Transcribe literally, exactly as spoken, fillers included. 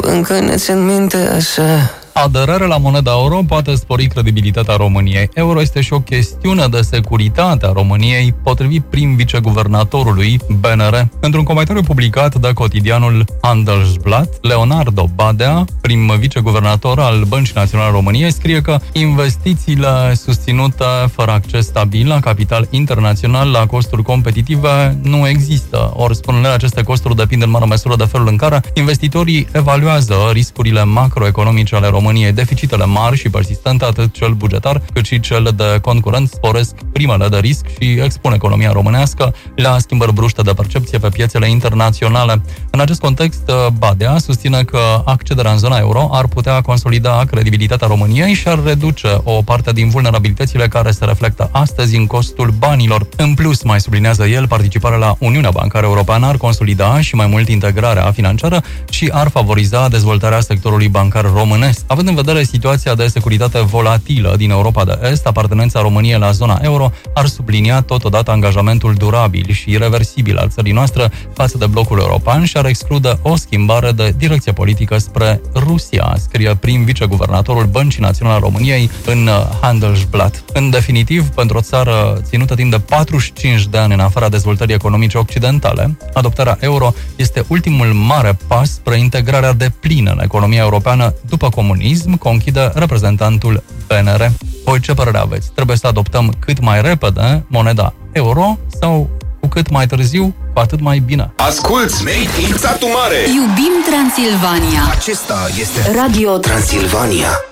încă ne țin minte așa. Aderarea la moneda euro poate spori credibilitatea României. Euro este și o chestiune de securitate a României, potrivit prim viceguvernatorului B N R. Într-un comentariu publicat de cotidianul Handelsblatt, Leonardo Badea, prim viceguvernator al Băncii Naționale României, scrie că investițiile susținute fără acces stabil la capital internațional la costuri competitive nu există. Ori, spune aceste costuri depind în mare măsură de felul în care investitorii evaluează riscurile macroeconomice ale României. Deficitele mari și persistente, atât cel bugetar, cât și cel de concurent, sporesc primele de risc și expun economia românească la schimbări bruște de percepție pe piețele internaționale. În acest context, Badea susține că accederea în zona euro ar putea consolida credibilitatea României și ar reduce o parte din vulnerabilitățile care se reflectă astăzi în costul banilor. În plus, mai sublinează el, participarea la Uniunea Bancară Europeană ar consolida și mai mult integrarea financiară și ar favoriza dezvoltarea sectorului bancar românesc. Având în vedere situația de securitate volatilă din Europa de Est, apartenența României la zona euro ar sublinia totodată angajamentul durabil și irreversibil al țării noastre față de blocul european și ar exclude o schimbare de direcție politică spre Rusia, scrie prim viceguvernatorul Băncii Naționale a României în Handelsblatt. În definitiv, pentru o țară ținută timp de patruzeci și cinci de ani în afara dezvoltării economice occidentale, adoptarea euro este ultimul mare pas spre integrarea deplină în economia europeană după comunism, conchide reprezentantul B N R. Voi ce părere aveți? Trebuie să adoptăm cât mai repede moneda euro sau cu cât mai târziu, cu atât mai bine? Asculți Made in Satu Mare! Iubim Transilvania! Acesta este Radio Transilvania.